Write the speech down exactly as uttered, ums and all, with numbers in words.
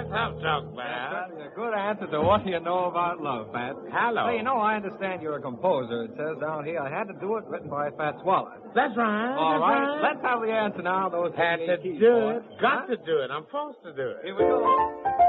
That's tough talk, Pat. That's a good answer to what you know about love, Pat. Hello. Hey, you know, I understand you're a composer. It says down here I had to do it, written by Fats Waller. That's right. All that's right. right. Let's have the answer now. Those had to keys, do boy. it. Got huh? to do it. I'm forced to do it. Here we go.